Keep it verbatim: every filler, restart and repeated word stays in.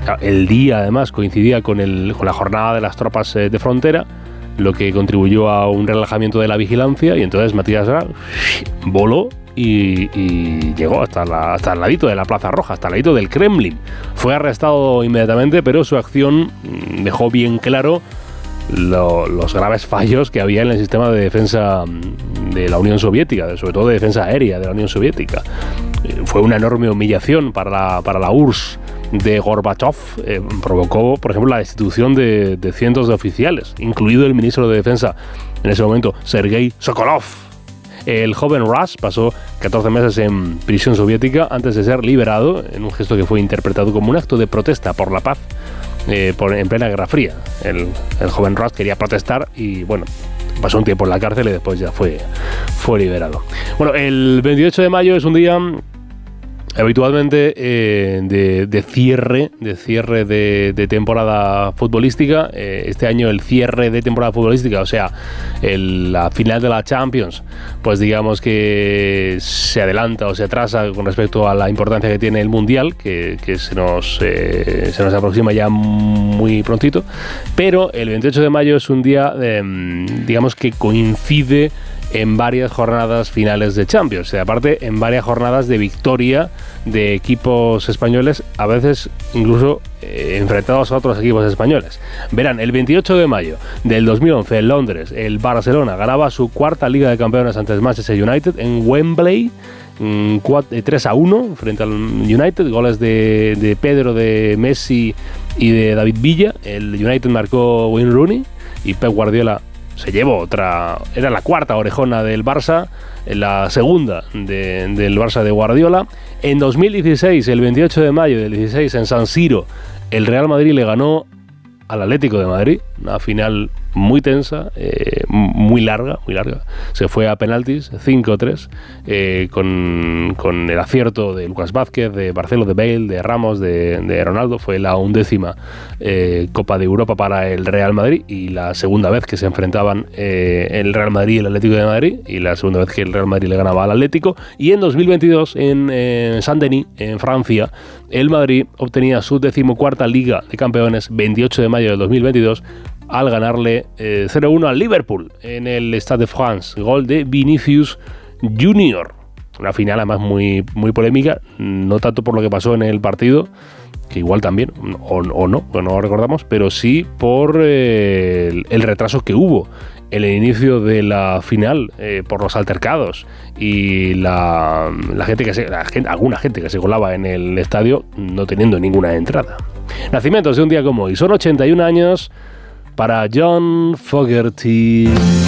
El día, además, coincidía con, el, con la jornada de las tropas eh, de frontera, lo que contribuyó a un relajamiento de la vigilancia, y entonces Matías Gra voló y, y llegó hasta, la, hasta el ladito de la Plaza Roja, hasta el ladito del Kremlin. Fue arrestado inmediatamente, pero su acción dejó bien claro lo, los graves fallos que había en el sistema de defensa de la Unión Soviética, sobre todo de defensa aérea de la Unión Soviética. Fue una enorme humillación para la, para la U R S S de Gorbachev. Eh, provocó, por ejemplo, la destitución de, de cientos de oficiales, incluido el ministro de Defensa en ese momento, Sergei Sokolov. El joven Ras pasó catorce meses en prisión soviética antes de ser liberado, en un gesto que fue interpretado como un acto de protesta por la paz eh, por, en plena Guerra Fría. El, el joven Ras quería protestar y, bueno, pasó un tiempo en la cárcel y después ya fue, fue liberado. Bueno, el veintiocho de mayo es un día habitualmente eh, de, de cierre, de cierre de, de temporada futbolística. Eh, este año el cierre de temporada futbolística, o sea, el, la final de la Champions, pues digamos que se adelanta o se atrasa con respecto a la importancia que tiene el Mundial, que, que se, nos, eh, se nos aproxima ya muy prontito. Pero el veintiocho de mayo es un día, eh, digamos que coincide en varias jornadas finales de Champions, o sea, aparte en varias jornadas de victoria de equipos españoles, a veces incluso eh, enfrentados a otros equipos españoles. Verán, el veintiocho de mayo del dos mil once en Londres, el Barcelona ganaba su cuarta Liga de Campeones ante el Manchester United en Wembley, tres a uno frente al United, goles de, de Pedro, de Messi y de David Villa. El United marcó Wayne Rooney y Pep Guardiola se llevó otra, era la cuarta orejona del Barça, la segunda de, del Barça de Guardiola. En dos mil dieciséis, el veintiocho de mayo del dieciséis, en San Siro, el Real Madrid le ganó al Atlético de Madrid, una final muy tensa, eh, muy larga, muy larga. Se fue a penaltis, cinco tres, eh, con, con el acierto de Lucas Vázquez, de Barceló, de Bale, de Ramos, de, de Ronaldo. Fue la undécima eh, Copa de Europa para el Real Madrid y la segunda vez que se enfrentaban eh, el Real Madrid y el Atlético de Madrid, y la segunda vez que el Real Madrid le ganaba al Atlético. Y en dos mil veintidós, en eh, Saint-Denis, en Francia, el Madrid obtenía su decimocuarta Liga de Campeones, veintiocho de mayo del dos mil veintidós, al ganarle eh, cero uno al Liverpool en el Stade de France. Gol de Vinicius Junior. Una final además muy, muy polémica, no tanto por lo que pasó en el partido, que igual también, o, o no, pues no lo recordamos, pero sí por eh, el, el retraso que hubo en el inicio de la final, eh, por los altercados y la, la gente que se, la gente, alguna gente que se colaba en el estadio no teniendo ninguna entrada. Nacimientos de un día como hoy, son ochenta y un años para John Fogerty.